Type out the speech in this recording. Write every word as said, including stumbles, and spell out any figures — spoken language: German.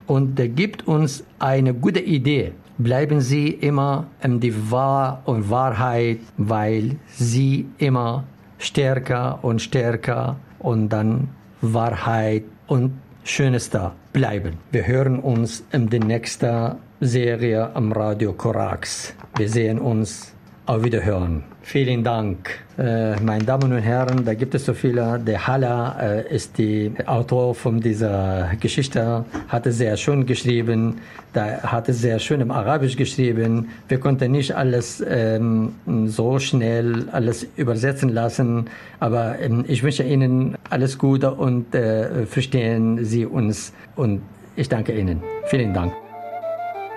und äh, gibt uns eine gute Idee. Bleiben Sie immer in die Wahr und Wahrheit, weil Sie immer stärker und stärker und dann Wahrheit und Schönster bleiben. Wir hören uns in der nächsten Serie am Radio Korax. Wir sehen uns. Auf Wiederhören. Vielen Dank. Äh, meine Damen und Herren, da gibt es so viele. Der Hala äh, ist der Autor von dieser Geschichte, hat es sehr schön geschrieben, da hat es sehr schön im Arabisch geschrieben. Wir konnten nicht alles ähm, so schnell alles übersetzen lassen, aber ähm, ich wünsche Ihnen alles Gute und äh, verstehen Sie uns und ich danke Ihnen. Vielen Dank.